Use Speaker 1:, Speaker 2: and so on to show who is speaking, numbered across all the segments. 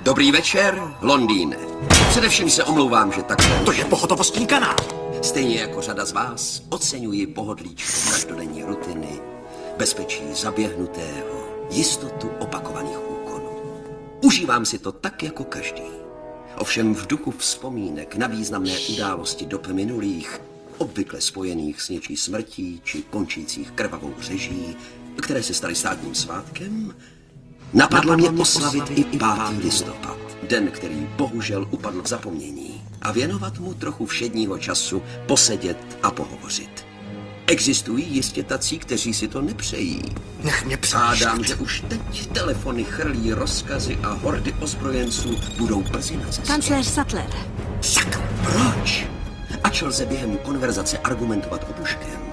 Speaker 1: Dobrý večer, Londýne. Především se omlouvám, že takhle...
Speaker 2: To je pohotovostní kanál.
Speaker 1: Stejně jako řada z vás oceňuji pohodlíčko každodenní rutiny, bezpečí zaběhnutého, jistotu opakovaných úkonů. Užívám si to tak jako každý. Ovšem v duchu vzpomínek na významné události dob minulých, obvykle spojených s něčí smrtí či končících krvavou řeží, které se staly státním svátkem, napadlo mě oslavit i 5. listopad, den, který bohužel upadl v zapomnění, a věnovat mu trochu všedního času, posedět a pohovořit. Existují jistě tací, kteří si to nepřejí.
Speaker 2: Nech mě přemýšlet.
Speaker 1: Hádám, že už teď telefony chrlí rozkazy a hordy ozbrojenců budou brzy na cestě.
Speaker 3: Kancléř Sattler.
Speaker 1: Sakra, proč? Ač lze během konverzace argumentovat obuškem,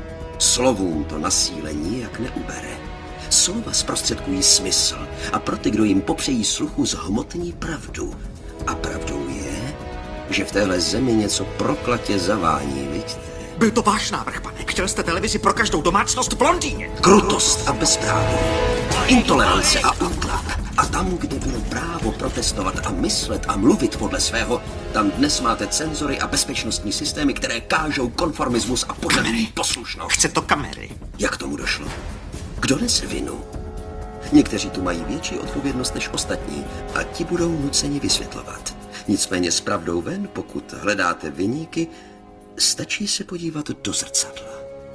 Speaker 1: slovům to na síle nijak neubere. Slova zprostředkují smysl a pro ty, kdo jim popřejí sluchu, zhmotní pravdu. A pravdou je, že v téhle zemi něco proklatě zavání, vidíte?
Speaker 2: Byl to váš návrh, pane. Chtěl jste televizi pro každou domácnost v Londýně.
Speaker 1: Krutost a bezpráví, intolerance a útlak. A tam, kde bylo právo protestovat a myslet a mluvit podle svého, tam dnes máte cenzory a bezpečnostní systémy, které kážou konformismus a požadují poslušnost.
Speaker 2: Chce to kamery.
Speaker 1: Jak tomu došlo? Kdo nese vinu? Někteří tu mají větší odpovědnost než ostatní a ti budou nuceni vysvětlovat. Nicméně s pravdou ven, pokud hledáte viníky, stačí se podívat do zrcadla.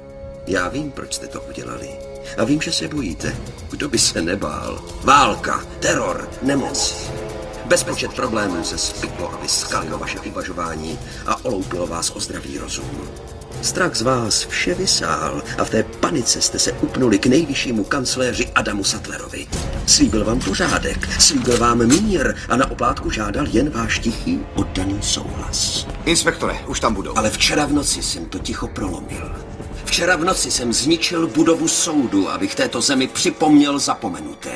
Speaker 1: Já vím, proč jste to udělali. A vím, že se bojíte. Kdo by se nebál? Válka, teror, nemoc. Bezpočet problémů se spiklo a vyskalilo vaše uvažování a oloupilo vás o zdravý rozum. Strach z vás vše vysál a v té panice jste se upnuli k nejvyššímu kancléři Adamu Sattlerovi. Slíbil vám pořádek, slíbil vám mír a na oplátku žádal jen váš tichý, oddaný souhlas.
Speaker 4: Inspektore, už tam budou.
Speaker 1: Ale včera v noci jsem to ticho prolomil. Včera v noci jsem zničil budovu soudu, abych této zemi připomněl zapomenuté.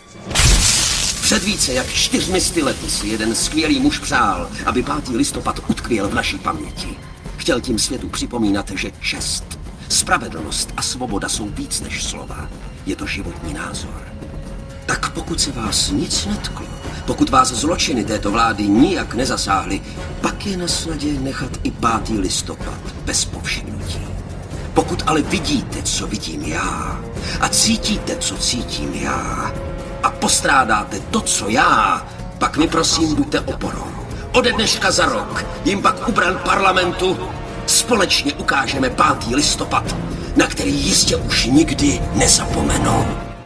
Speaker 1: Před více jak 400 lety si jeden skvělý muž přál, aby 5. listopad utkvěl v naší paměti. Chtěl tím světu připomínat, že čest, spravedlnost a svoboda jsou víc než slova. Je to životní názor. Tak pokud se vás nic netklo, pokud vás zločiny této vlády nijak nezasáhly, pak je na snadě nechat i 5. listopad bez povšimnutí. Pokud ale vidíte, co vidím já, a cítíte, co cítím já, a postrádáte to, co já, pak mi prosím buďte oporou. Ode dneška za rok jim pak ubran parlamentu společně ukážeme 5. listopad, na který jistě už nikdy nezapomenou.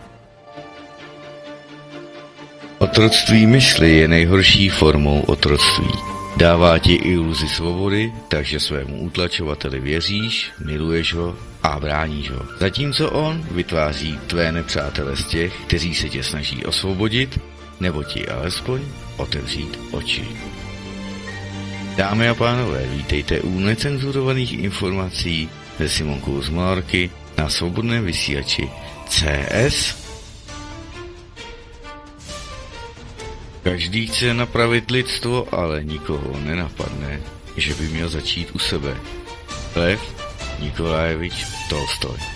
Speaker 5: Otroctví mysli je nejhorší formou otroctví. Dává ti iluzi svobody, takže svému utlačovateli věříš, miluješ ho a bráníš ho. Zatímco on vytváří tvé nepřátele z těch, kteří se tě snaží osvobodit, nebo ti alespoň otevřít oči. Dámy a pánové, vítejte u necenzurovaných informací se Simonkou z Malarky na svobodném vysílači CS. Každý chce napravit lidstvo, ale nikoho nenapadne, že by měl začít u sebe. Lev Nikolajevič Tolstoj.